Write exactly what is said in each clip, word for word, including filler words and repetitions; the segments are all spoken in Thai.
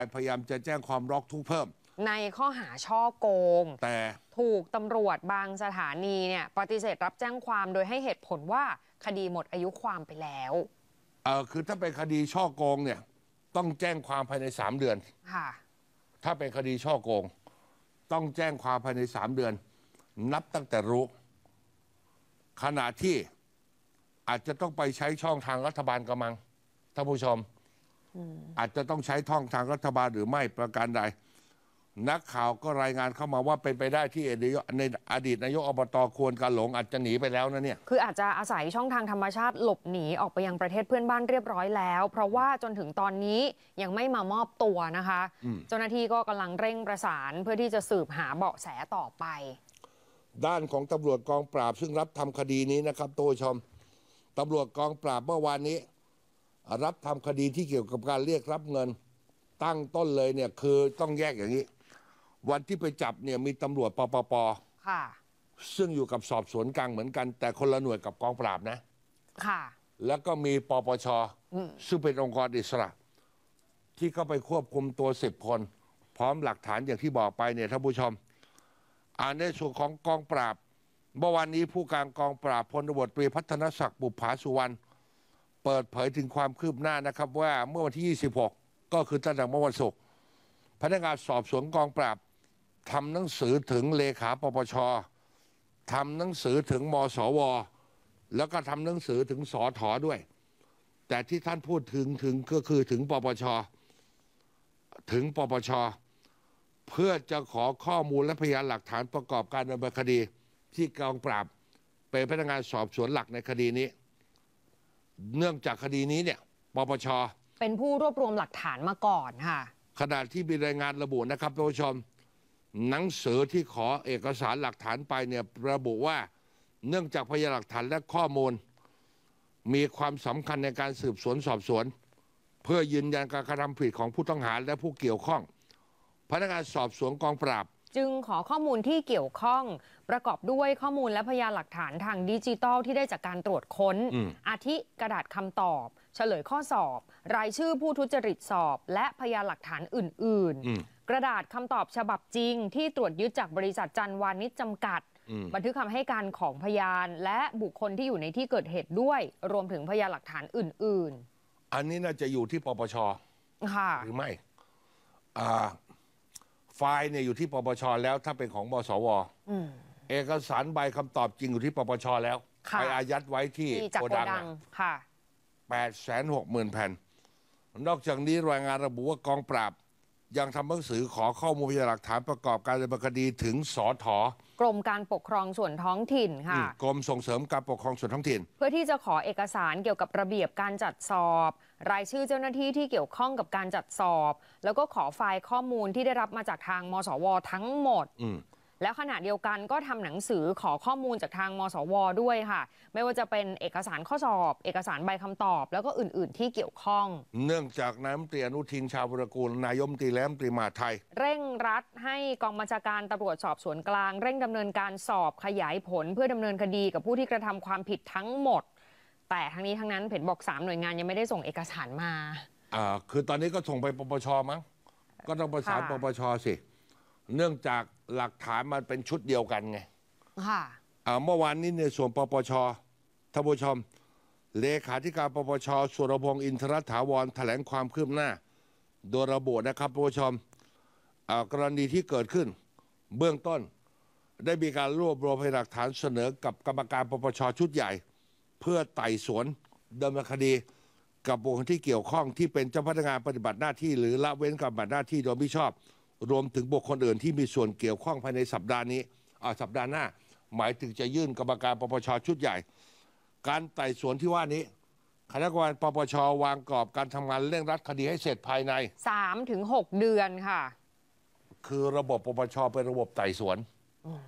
พยายามจะแจ้งความร้องทุกข์เพิ่มในข้อหาช่อโกงแต่ถูกตำรวจบางสถานีเนี่ยปฏิเสธรับแจ้งความโดยให้เหตุผลว่าคดีหมดอายุความไปแล้วเออคือถ้าเป็นคดีช่อโกงเนี่ยต้องแจ้งความภายในสามเดือนค่ะถ้าเป็นคดีช่อโกงต้องแจ้งความภายในสามเดือนนับตั้งแต่รู้ขณะที่อาจจะต้องไปใช้ช่องทางรัฐบาลกำมังท่านผู้ชมอาจจะต้องใช้ท่องทางรัฐบาลหรือไม่ประการใดนักข่าวก็รายงานเข้ามาว่าเป็นไปได้ที่ในอดีตนายกอบต.ควรกาหลงอาจจะหนีไปแล้วนะเนี่ยคืออาจจะอาศัยช่องทางธรรมชาติหลบหนีออกไปยังประเทศเพื่อนบ้านเรียบร้อยแล้วเพราะว่าจนถึงตอนนี้ยังไม่มามอบตัวนะคะเจ้าหน้าที่ก็กำลังเร่งประสานเพื่อที่จะสืบหาเบาะแสต่อไปด้านของตำรวจกองปราบซึ่งรับทำคดีนี้นะครับตัวชมตำรวจกองปราบเมื่อวานนี้รับทำคดีที่เกี่ยวกับการเรียกรับเงินตั้งต้นเลยเนี่ยคือต้องแยกอย่างนี้วันที่ไปจับเนี่ยมีตำรวจปปป. ค่ะซึ่งอยู่กับสอบสวนกลางเหมือนกันแต่คนละหน่วยกับกองปราบนะค่ะแล้วก็มีปปช.ซึ่งเป็นองค์กรอิสระที่เข้าไปควบคุมตัวสิบคนพร้อมหลักฐานอย่างที่บอกไปเนี่ยท่านผู้ชมอ่านในส่วนของกองปราบเมื่อวานนี้ผู้การกองปราบพลตำรวจตรีพัฒนศักดิ์บุปผาสุวรรณเปิดเผยถึงความคืบหน้านะครับว่าเมื่อวันที่ยี่สิบหกก็คือตั้งแต่เมื่อวันศุกร์พนักงานสอบสวนกองปราบทำหนังสือถึงเลขาปปชทำหนังสือถึงมสวแล้วก็ทำหนังสือถึงสถด้วยแต่ที่ท่านพูดถึงถึงก็คือถึงปปชถึงปปชเพื่อจะขอข้อมูลและพยานหลักฐานประกอบการดำเนินคดีที่กองปราบเป็นพนักงานสอบสวนหลักในคดีนี้เนื่องจากคดีนี้เนี่ยปปชเป็นผู้รวบรวมหลักฐานมาก่อนค่ะขณะที่มีรายงานระบุนะครับท่านผู้ชมหนังสือที่ขอเอกสารหลักฐานไปเนี่ยระบุว่าเนื่องจากพยานหลักฐานและข้อมูลมีความสำคัญในการสืบสวนสอบสวนเพื่อยืนยันการกระทำผิดของผู้ต้องหาและผู้เกี่ยวข้องพนักงานสอบสวนกองปราบจึงขอข้อมูลที่เกี่ยวข้องประกอบด้วยข้อมูลและพยานหลักฐานทางดิจิทัลที่ได้จากการตรวจค้นอาทิกระดาษคำตอบเฉลยข้อสอบรายชื่อผู้ทุจริตสอบและพยานหลักฐานอื่นๆกระดาษคำตอบฉบับจริงที่ตรวจยึดจากบริษัทจันวานิชจำกัดบันทึกคำให้การของพยานและบุคคลที่อยู่ในที่เกิดเหตุด้วยรวมถึงพยานหลักฐานอื่นๆอันนี้น่าจะอยู่ที่ปปชค่ะหรือไม่อ่าไฟล์เนี่ยอยู่ที่ปปชแล้วถ้าเป็นของมสวเอกสารใบคำตอบจริงอยู่ที่ปปชแล้วไปอายัดไว้ที่โกดังค่ะแปดแสนหกหมื่นแผ่นนอกจากนี้รายงานระบุว่ากองปราบยังทำหนังสือขอข้อมูลพยานหลักฐานประกอบการดำเนินคดีถึงสถ. กรมการปกครองส่วนท้องถิ่นค่ะกรมส่งเสริมการปกครองส่วนท้องถิ่นเพื่อที่จะขอเอกสารเกี่ยวกับระเบียบการจัดสอบรายชื่อเจ้าหน้าที่ที่เกี่ยวข้องกับการจัดสอบแล้วก็ขอไฟล์ข้อมูลที่ได้รับมาจากทางมสวทั้งหมดแล้วขณะเดียวกันก็ทำหนังสือขอข้อมูลจากทางมสวด้วยค่ะไม่ว่าจะเป็นเอกสารข้อสอบเอกสารใบคำตอบแล้วก็อื่นๆที่เกี่ยวข้องเนื่องจากนายมนตรีอนุทินชาญวิรากูลนายมนตรีและรัฐมนตรีมหาดไทยเร่งรัดให้กองบัญชาการตำรวจสอบสวนกลางเร่งดำเนินการสอบขยายผลเพื่อดำเนินคดีกับผู้ที่กระทำความผิดทั้งหมดแต่ทั้งนี้ทั้งนั้นเห็นบอกสามหน่วยงานยังไม่ได้ส่งเอกสารมาอ่าคือตอนนี้ก็ส่งไปปปชมั้งก็ต้องประสานปปชสิเนื่องจากหลักฐานมันเป็นชุดเดียวกันไงค่ะเมื่อวานนี้ในส่วนปปชท่านผู้ชมเลขาธิการปปชสุรพงษ์อินทรถาวรแถลงความคืบหน้าโดยระบุนะครับท่านผู้ชมกรณีที่เกิดขึ้นเบื้องต้นได้มีการรวบรวมพยานหลักฐานเสนอกับกรรมการปปชชุดใหญ่เพื่อไต่สวนดำเนินคดีกับบุคคลที่เกี่ยวข้องที่เป็นเจ้าพนักงานปฏิบัติหน้าที่หรือละเว้นการปฏิบัติหน้าที่โดยมิชอบรวมถึงบุคคลอื่นที่มีส่วนเกี่ยวข้องภายในสัปดาห์นี้สัปดาห์หน้าหมายถึงจะยื่นกรรมการปปชชุดใหญ่การไต่สวนที่ว่านี้คณะกรรมการปปชวางกรอบการทำงานเร่งรัดคดีให้เสร็จภายในสามถึงหก เดือนค่ะคือระบบปปชเป็นระบบไต่สวน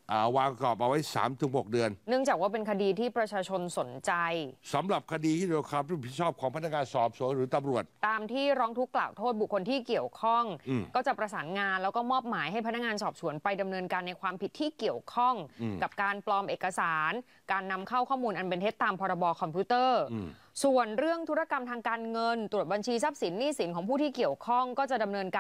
วางกรอบเอาไว้ สามถึงหก เดือนเนื่องจากว่าเป็นคดีที่ประชาชนสนใจสำหรับคดีที่โดนความรับผิดชอบของพนักงานสอบสวนหรือตำรวจตามที่ร้องทุกข์กล่าวโทษบุคคลที่เกี่ยวข้องก็จะประสานงานแล้วก็มอบหมายให้พนักงานสอบสวนไปดำเนินการในความผิดที่เกี่ยวข้องกับการปลอมเอกสารการนำเข้าข้อมูลอันเป็นเท็จตามพรบคอมพิวเตอร์ส่วนเรื่องธุรกรรมทางการเงินตรวจบัญชีทรัพย์สินหนี้สินของผู้ที่เกี่ยวข้องก็จะดำเนินการ